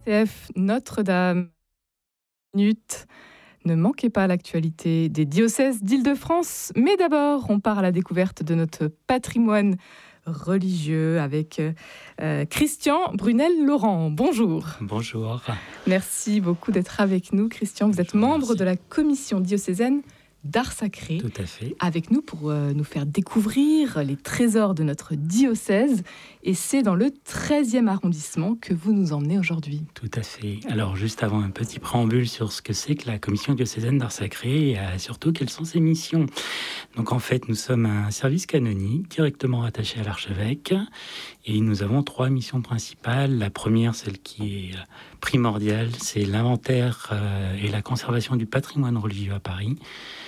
RCF Notre-Dame. Minute. Ne manquez pas l'actualité des diocèses d'Île-de-France. Mais d'abord, on part à la découverte de notre patrimoine religieux avec Christian Brunel-Laurent. Bonjour. Bonjour. Merci beaucoup d'être avec nous, Christian. Vous êtes membre de la commission diocésaine d'art sacré. Tout à fait. Avec nous pour nous faire découvrir les trésors de notre diocèse. Et c'est dans le 13e arrondissement que vous nous emmenez aujourd'hui. Tout à fait. Alors, juste avant un petit préambule sur ce que c'est que la commission diocésaine d'art sacré et surtout quelles sont ses missions. Donc, en fait, nous sommes un service canonique directement rattaché à l'archevêque et nous avons 3 missions principales. La première, celle qui est primordiale, c'est l'inventaire et la conservation du patrimoine religieux à Paris.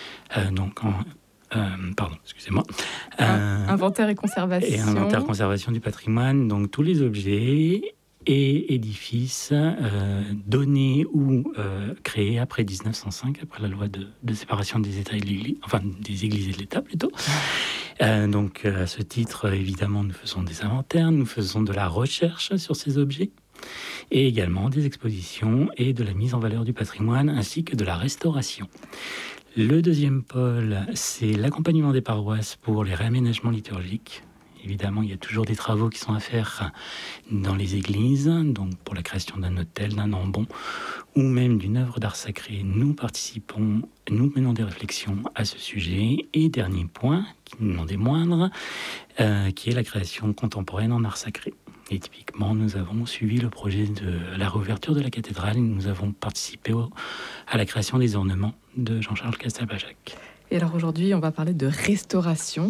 Inventaire et conservation. Et inventaire conservation du patrimoine, donc tous les objets et édifices donnés ou créés après 1905, après la loi de séparation des États et de l'Église, enfin des Églises et de l'État plutôt. Donc à ce titre, évidemment, nous faisons des inventaires, nous faisons de la recherche sur ces objets, et également des expositions et de la mise en valeur du patrimoine, ainsi que de la restauration. Le deuxième pôle, c'est l'accompagnement des paroisses pour les réaménagements liturgiques. Évidemment, il y a toujours des travaux qui sont à faire dans les églises, donc pour la création d'un autel, d'un ambon, ou même d'une œuvre d'art sacré. Nous participons, nous menons des réflexions à ce sujet. Et dernier point, qui n'est pas des moindres, qui est la création contemporaine en art sacré. Et typiquement, nous avons suivi le projet de la réouverture de la cathédrale. Nous avons participé à la création des ornements de Jean-Charles Castelbajac. Et alors aujourd'hui, on va parler de restauration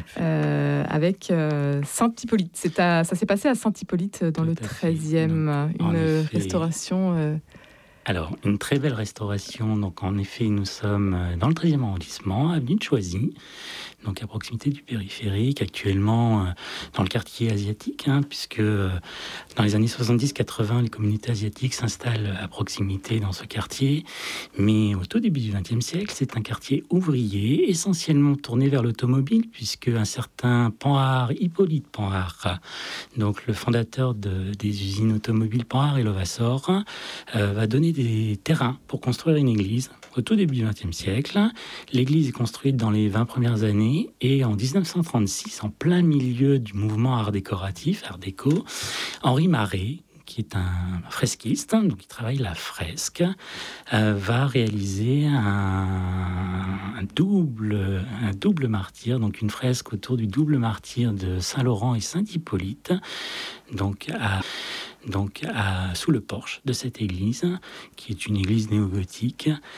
avec Saint-Hippolyte. Ça s'est passé à Saint-Hippolyte dans le 13e. Une restauration... Alors, une très belle restauration. Donc, en effet, nous sommes dans le 13e arrondissement, avenue de Choisy, donc à proximité du périphérique, actuellement dans le quartier asiatique, puisque dans les années 70-80, les communautés asiatiques s'installent à proximité dans ce quartier. Mais au tout début du XXe siècle, c'est un quartier ouvrier, essentiellement tourné vers l'automobile, puisque un certain Panhard, Hippolyte Panhard, donc le fondateur des usines automobiles Panhard et Levassor, va donner des terrains pour construire une église au tout début du XXe siècle. L'église est construite dans les 20 premières années et en 1936, en plein milieu du mouvement art décoratif, art déco, Henri Maret, qui est un fresquiste, donc qui travaille la fresque, va réaliser un double martyre, donc une fresque autour du double martyre de Saint-Laurent et Saint-Hippolyte, sous le porche de cette église, qui est une église néo-gothique,